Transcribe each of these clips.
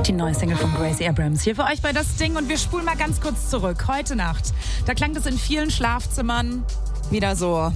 Die neue Single von Gracie Abrams hier für euch bei Das Ding. Und wir spulen mal ganz kurz zurück. Heute Nacht, da klang das in vielen Schlafzimmern wieder so.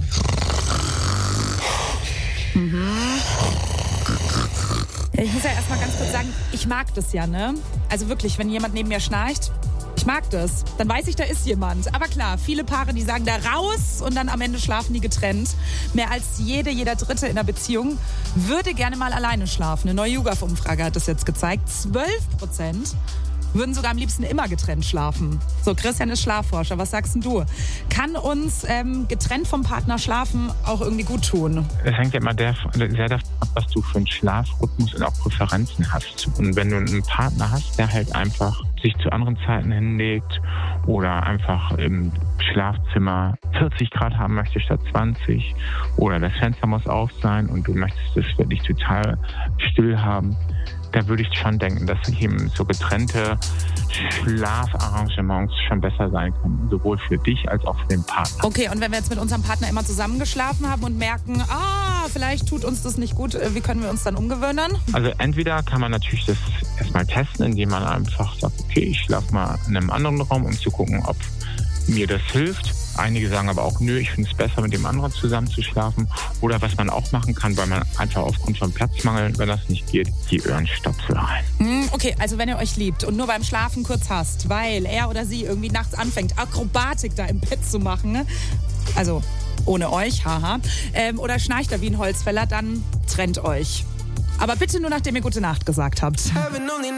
Ich muss ja erstmal ganz kurz sagen, ich mag das ja, ne? Also wirklich, wenn jemand neben mir schnarcht, ich mag das. Dann weiß ich, da ist jemand. Aber klar, viele Paare, die sagen da raus und dann am Ende schlafen die getrennt. Mehr als jeder Dritte in der Beziehung würde gerne mal alleine schlafen. Eine neue YouGov-Umfrage hat das jetzt gezeigt. 12% würden sogar am liebsten immer getrennt schlafen. So, Christian ist Schlafforscher. Was sagst denn du? Kann uns getrennt vom Partner schlafen auch irgendwie gut tun? Es hängt ja immer sehr davon ab, was du für einen Schlafrhythmus und auch Präferenzen hast. Und wenn du einen Partner hast, der halt einfach sich zu anderen Zeiten hinlegt oder einfach im Schlafzimmer 40 Grad haben möchte statt 20 oder das Fenster muss auf sein und du möchtest es wirklich total still haben, da würde ich schon denken, dass eben so getrennte Schlafarrangements schon besser sein können, sowohl für dich als auch für den Partner. Okay, und wenn wir jetzt mit unserem Partner immer zusammen geschlafen haben und merken, vielleicht tut uns das nicht gut, wie können wir uns dann umgewöhnen? Also entweder kann man natürlich das erstmal testen, indem man einfach sagt, okay, ich schlafe mal in einem anderen Raum, um zu gucken, ob mir das hilft. Einige sagen aber auch, nö, ich finde es besser, mit dem anderen zusammen zu schlafen. Oder was man auch machen kann, weil man einfach aufgrund von Platzmangel, wenn das nicht geht, die Öhrenstöpsel rein. Okay, also wenn ihr euch liebt und nur beim Schlafen kurz hasst, weil er oder sie irgendwie nachts anfängt, Akrobatik da im Bett zu machen, also ohne euch, haha, oder schnarcht da wie ein Holzfäller, dann trennt euch. Aber bitte nur, nachdem ihr Gute Nacht gesagt habt.